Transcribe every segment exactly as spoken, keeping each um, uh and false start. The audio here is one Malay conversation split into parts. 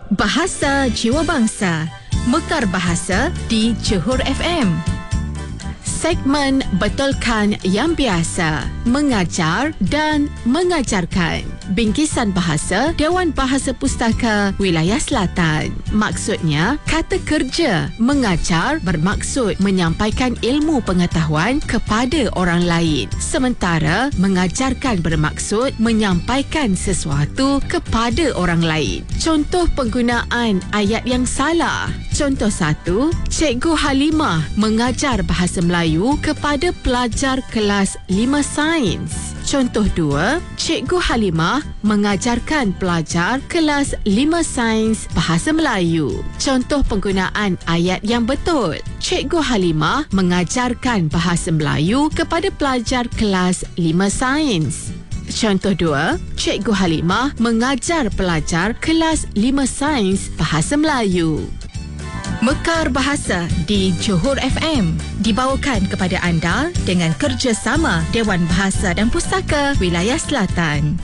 Bahasa Jiwa Bangsa, Mekar Bahasa di Johor F M. Segmen Betulkan yang Biasa, Mengajar dan Mengajarkan. Bingkisan Bahasa Dewan Bahasa Pustaka Wilayah Selatan. Maksudnya, kata kerja mengajar bermaksud menyampaikan ilmu pengetahuan kepada orang lain. Sementara mengajarkan bermaksud menyampaikan sesuatu kepada orang lain. Contoh penggunaan ayat yang salah. Contoh satu, Cikgu Halimah mengajar bahasa Melayu kepada pelajar kelas lima sains. Contoh dua, Cikgu Halimah mengajarkan pelajar kelas lima sains bahasa Melayu. Contoh penggunaan ayat yang betul. Cikgu Halimah mengajarkan bahasa Melayu kepada pelajar kelas lima sains. Contoh dua, Cikgu Halimah mengajar pelajar kelas lima sains bahasa Melayu. Mekar Bahasa di Johor F M dibawakan kepada anda dengan kerjasama Dewan Bahasa dan Pustaka Wilayah Selatan.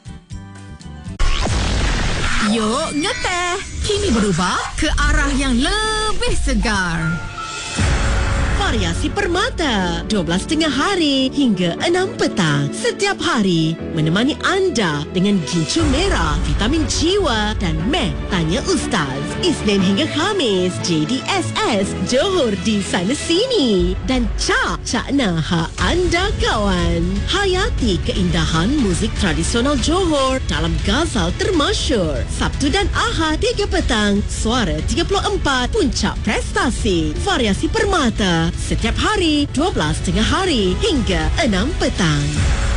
Yuk ngeteh, kini berubah ke arah yang lebih segar. Variasi Permata, dua belas tengah hari hingga enam petang. Setiap hari menemani anda dengan gincu merah, vitamin jiwa dan Meh Tanya Ustaz. Isnin hingga Khamis, J D S S Johor di sana sini. Dan Cak Cak Nah anda kawan. Hayati keindahan muzik tradisional Johor dalam Ghazal termasyur. Sabtu dan Ahad tiga petang, Suara tiga puluh empat, Puncak Prestasi. Variasi Permata setiap hari dua belas tengah hari hingga enam petang.